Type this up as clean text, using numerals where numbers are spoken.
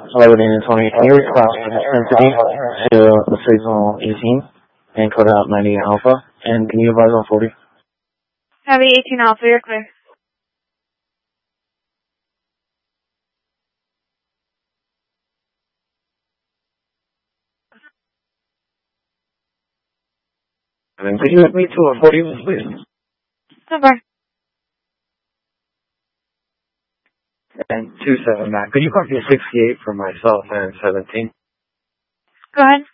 11 and 20. Can you reroute entity to the signal 18 and code out 90 alpha? And can you advise on 40? Heavy 18 alpha, you're clear. And then could you let me to a 40, please? So far. And 279. Could you copy a 68 for myself and 17? Go ahead.